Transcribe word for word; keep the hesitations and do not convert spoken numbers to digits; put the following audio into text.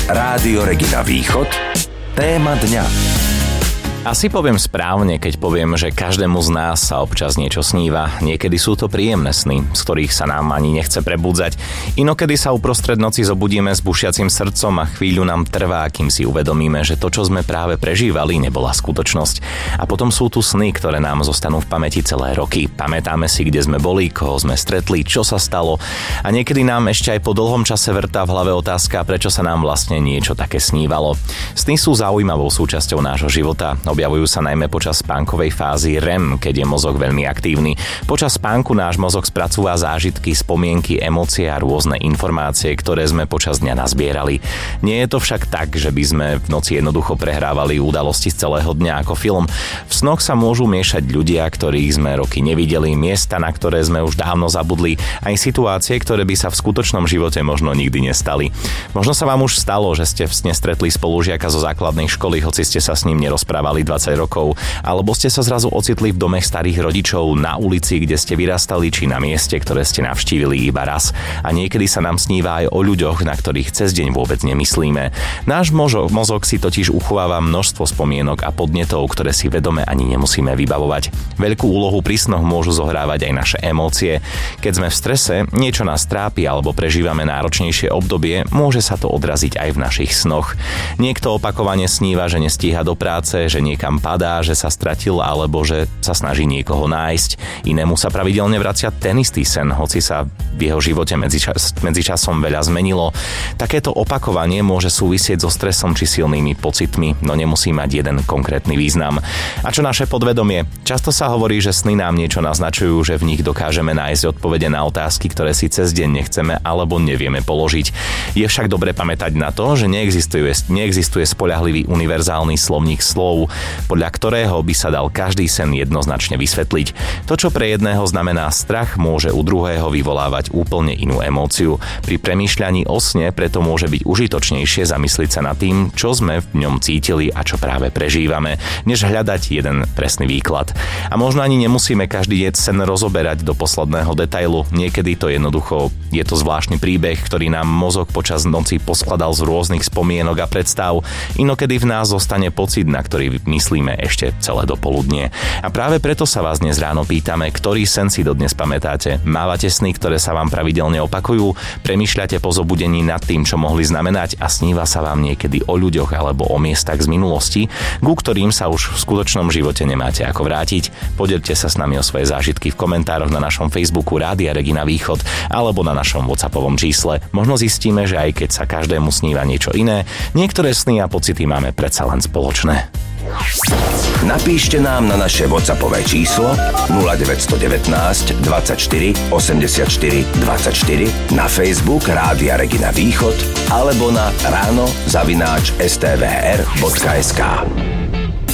Rádio Regina Východ. Téma dňa. Asi poviem správne, keď poviem, že každému z nás sa občas niečo sníva. Niekedy sú to príjemné sny, z ktorých sa nám ani nechce prebudzať. Inokedy sa uprostred noci zobudíme s bušiacim srdcom a chvíľu nám trvá, kým si uvedomíme, že to, čo sme práve prežívali, nebola skutočnosť. A potom sú tu sny, ktoré nám zostanú v pamäti celé roky. Pamätáme si, kde sme boli, koho sme stretli, čo sa stalo. A niekedy nám ešte aj po dlhom čase vrtá v hlave otázka, prečo sa nám vlastne niečo také snívalo. Sny sú zaujímavou súčasťou nášho života. Objavujú sa najmä počas spánkovej fázy R E M, keď je mozog veľmi aktívny. Počas spánku náš mozog spracúva zážitky, spomienky, emócie a rôzne informácie, ktoré sme počas dňa nazbierali. Nie je to však tak, že by sme v noci jednoducho prehrávali udalosti z celého dňa ako film. V snoch sa môžu miešať ľudia, ktorých sme roky nevideli, miesta, na ktoré sme už dávno zabudli, aj situácie, ktoré by sa v skutočnom živote možno nikdy nestali. Možno sa vám už stalo, že ste v sne stretli spolužiaka zo základnej školy, hoci ste sa s ním nerozprávali dvadsať rokov, alebo ste sa zrazu ocitli v dome starých rodičov, na ulici, kde ste vyrastali, či na mieste, ktoré ste navštívili iba raz. A niekedy sa nám sníva aj o ľuďoch, na ktorých cez deň vôbec nemyslíme. Náš mozog, mozog si totiž uchováva množstvo spomienok a podnetov, ktoré si vedome ani nemusíme vybavovať. Veľkú úlohu pri snoch môžu zohrávať aj naše emócie. Keď sme v strese, niečo nás trápi alebo prežívame náročnejšie obdobie, môže sa to odraziť aj v našich snoch. Niekto opakovane sníva, že nestíha do práce, že niekam padá, že sa stratil alebo že sa snaží niekoho nájsť. Inému sa pravidelne vracia ten istý sen, hoci sa v jeho živote medzičas, medzičasom veľa zmenilo. Takéto opakovanie môže súvisieť so stresom či silnými pocitmi, no nemusí mať jeden konkrétny význam. A čo naše podvedomie? Často sa hovorí, že sny nám niečo naznačujú, že v nich dokážeme nájsť odpovede na otázky, ktoré si cez deň nechceme alebo nevieme položiť. Je však dobre pamätať na to, že neexistuje, neexistuje spoľahlivý univerzálny slovník slov, podľa ktorého by sa dal každý sen jednoznačne vysvetliť. To, čo pre jedného znamená strach, môže u druhého vyvolávať úplne inú emóciu. Pri premýšľaní o sne preto môže byť užitočnejšie zamysliť sa nad tým, čo sme v ňom cítili a čo práve prežívame, než hľadať jeden presný výklad. A možno ani nemusíme každý sen rozoberať do posledného detailu. Niekedy to jednoducho je to zvláštny príbeh, ktorý nám mozog počas noci poskladal z rôznych spomienok a predstav. Inokedy v nás zostane pocit, na ktorý myslíme ešte celé dopoludnie. A práve preto sa vás dnes ráno pýtame, ktorý sen si dodnes pamätáte. Mávate sny, ktoré sa vám pravidelne opakujú? Premýšľate po zobudení nad tým, čo mohli znamenať a sníva sa vám niekedy o ľuďoch alebo o miestach z minulosti, ku ktorým sa už v skutočnom živote nemáte ako vrátiť? Podelte sa s nami o svoje zážitky v komentároch na našom Facebooku Rádia Regina Východ alebo na našom WhatsAppovom čísle. Možno zistíme, že aj keď sa každému sníva niečo iné, niektoré sny a pocity máme predsa len spoločné. Napíšte nám na naše WhatsAppové číslo nula deväť jedna deväť dvadsaťštyri osemdesiatštyri dvadsaťštyri, na Facebook Rádia Regina Východ alebo na ráno zavináč es té vé er bodka es ká.